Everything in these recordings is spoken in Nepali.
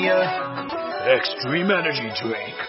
Premier Extreme Energy Drink.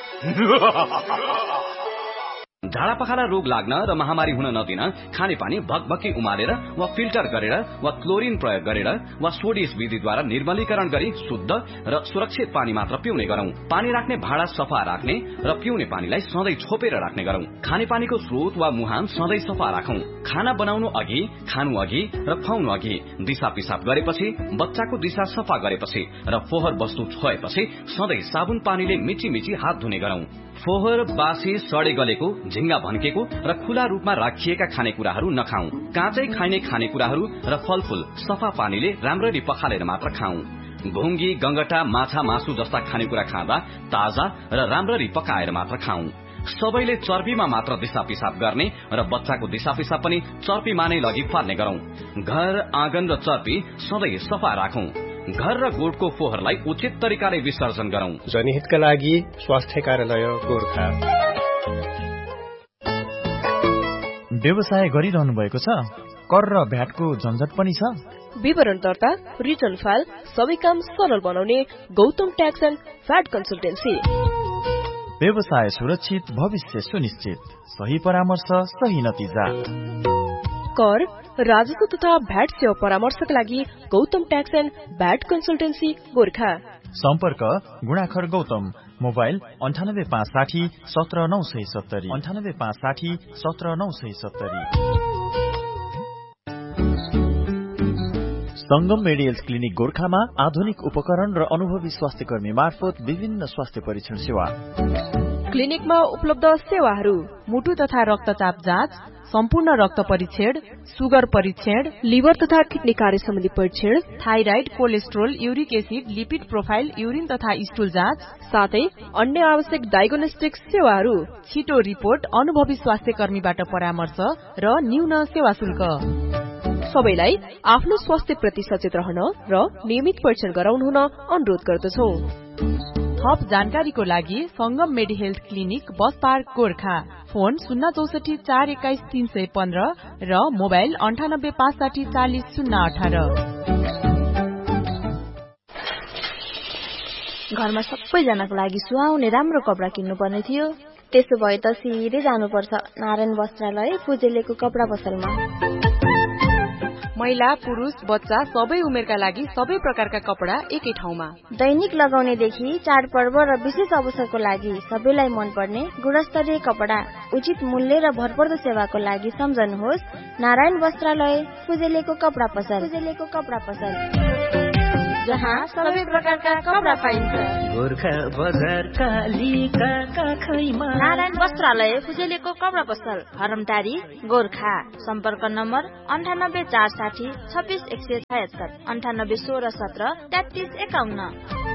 झाडापखाला रोग लाग्न र महामारी हुन नदिन खानेपानी भकभकी उमालेर वा फिल्टर गरेर वा क्लोरिन प्रयोग गरेर वा सोडियस विधिद्वारा निर्मलीकरण गरी शुद्ध र सुरक्षित पानी मात्र पिउने गरौं। पानी राख्ने भाँडा सफा राख्ने र पिउने पानीलाई सधैँ छोपेर राख्ने गरौं। खानेपानीको स्रोत वा मुहान सधैँ सफा राखौं। खाना बनाउनु अघि, खानु अघि र खुवाउनु अघि दिशा पिसाब गरेपछि, बच्चाको दिशा सफा गरेपछि र फोहोर वस्तु छोएपछि सधैँ साबुन पानीले मिची मिची हात धुने गरौं। फोहोर, बासी, सडे गलेको, झिंगा भन्केको र खुला रूपमा राखिएका खानेकुराहरू नखाऊ। काँचै खाइने खानेकुराहरू र फलफूल सफा पानीले राम्ररी पखालेर मात्र खाऊ। घुङ्गी, गंगटा, माछा, मासु जस्ता खानेकुरा खाँदा ताजा र राम्ररी पकाएर मात्र खाऊ। सबैले चर्पीमा मात्र दिशा पिसाब गर्ने र बच्चाको दिशा पिसाब पनि चर्पीमा नै लगी फाल्ने गरौं। घर, आँगन र चर्पी सधैँ सफा राखौं। घर र गोठको फोहोरलाई उचित तरिकाले विसर्जन गरौं। जनहितका लागि स्वास्थ्य कार्यालय गोरखा। व्यवसाय गरिरहनु भएको छ? कर र भ्याटको झन्झट पनि छ? विवरण दर्ता, रिटर्न फाइल सबै काम सरल बनाउने Gautam tax and VAT consultancy. व्यवसाय सुरक्षित, भविष्य सुनिश्चित, सही परामर्श, सही नतिजा। कर, राजस्व तथा भ्याट सेवा परामर्शका लागि Gautam tax and VAT consultancy Gorkha. सम्पर्क गुणाखर गौतम, मोबाइल 9856 17970 9856 17970। संगम मेडिकल क्लिनिक गोरखामा आधुनिक उपकरण र अनुभवी स्वास्थ्य कर्मी मार्फत विभिन्न स्वास्थ्य परीक्षण सेवा। क्लिनिकमा उपलब्ध सेवाहरू: मुटु तथा रक्तचाप जाँच, सम्पूर्ण रक्त परीक्षण, सुगर परीक्षण, लिभर तथा किडनी कार्य सम्बन्धी परीक्षण, thyroid, cholesterol, uric acid, lipid profile, urine तथा स्टुल जाँच, साथै अन्य आवश्यक डायग्नोस्टिक सेवाहरू। छिटो रिपोर्ट, अनुभवी स्वास्थ्य कर्मीबाट परामर्श र न्यून सेवा शुल्क। सबैलाई आफ्नो स्वास्थ्य प्रति सचेत रहन र नियमित परीक्षण गराउनु हुन अनुरोध गर्दछौं। थप जानकारीको लागि संगम मेडी health clinic, bus park Gorkha. Phone 064 421 315 र मोबाइल 98 560 40 018। घरमा सबैजनाको लागि सुहाउने राम्रो कपडा किन्नु पर्ने थियो। त्यसो भए त सिधै जानुपर्छ नारायण वस्त्रालय फुजेलेको कपडा पसलमा। महिला, पुरुष, बच्चा सबै उमेरका लागि सबै प्रकारका कपडा एकै ठाउँमा। दैनिक लगाउनेदेखि चाडपर्व र विशेष अवसरको लागि सबैलाई मनपर्ने गुणस्तरीय कपडा उचित मूल्य र भरपर्दो सेवाको लागि सम्झनुहोस् नारायण वस्त्रालय फुजेलेको कपडा पसल। जहाँ सबै प्रकारका कपडा पाइन्छ। गोरखा बजार कालीका काखैमा नारायण वस्त्रालय फुजेलेको कपडा पसल, हरमटारी गोरखा। सम्पर्क नम्बर 98 460 26 176 98 16 17 33 51।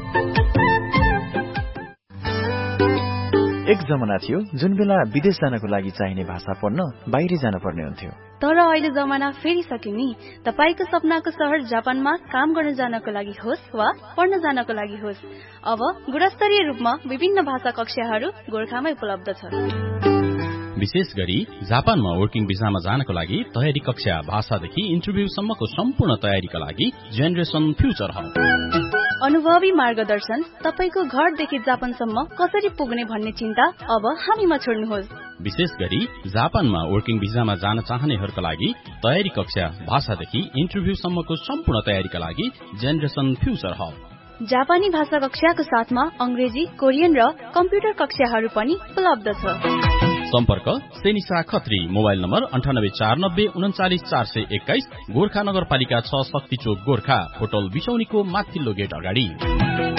एक जमाना थियो जुन बेला विदेश जानको लागि चाहिने भाषा पढ्न बाहिर जान पर्ने हुन्थ्यो। तर अहिले जमाना फेरिसक्यो नि। तपाईको सपनाको शहर जापानमा काम गर्न जानको लागि होस् वा पढ्न जानको लागि होस्, अब गुणस्तरीय रूपमा विभिन्न भाषा कक्षाहरू गोरखामै उपलब्ध छ। विशेष गरी जापानमा वर्किङ भिसामा जानको लागि तयारी कक्षा, भाषादेखि इन्टरभ्यूसम्मको सम्पूर्ण तयारीका लागि जेनरेसन फ्युचर हब। अनुभवी मार्गदर्शन, तपाईको घरदेखि जापानसम्म कसरी पुग्ने भन्ने चिन्ता अब हामीमा छोड्नुहोस्। विशेष गरी जापानमा वर्किङ भिसामा जान चाहनेहरूका लागि तयारी कक्षा, भाषादेखि इन्टरभ्यूसम्मको सम्पूर्ण तयारीका लागि जेनरेसन फ्युचर हब। जापानी भाषा कक्षाको साथमा अंग्रेजी, कोरियन र कम्प्युटर कक्षाहरू पनि उपलब्ध छ। सम्पर्क सेनिसा खत्री, मोबाइल नम्बर 98 490 39 421, गोरखा नगरपालिका 6 शक्ति चोक गोरखा, होटल बिसौनीको माथिल्लो गेट अगाडि।